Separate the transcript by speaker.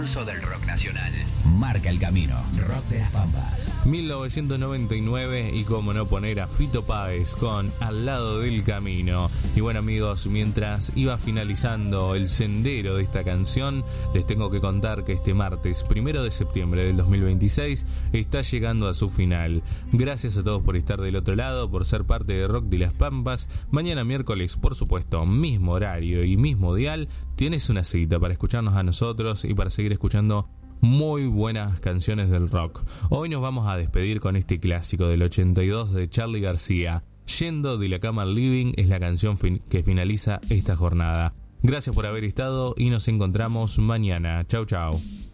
Speaker 1: pulso del rock nacional. Marca el camino. Rock de las Pampas.
Speaker 2: 1999 y cómo no poner a Fito Páez con Al lado del camino. Y bueno amigos, mientras iba finalizando el sendero de esta canción, les tengo que contar que este martes 1 de septiembre del 2026 está llegando a su final. Gracias a todos por estar del otro lado, por ser parte de Rock de las Pampas. Mañana miércoles, por supuesto, mismo horario y mismo dial, tienes una cita para escucharnos a nosotros y para seguir escuchando muy buenas canciones del rock. Hoy nos vamos a despedir con este clásico del 82 de Charly García. Yendo de la cama al living es la canción que finaliza esta jornada. Gracias por haber estado y nos encontramos mañana. Chau chau.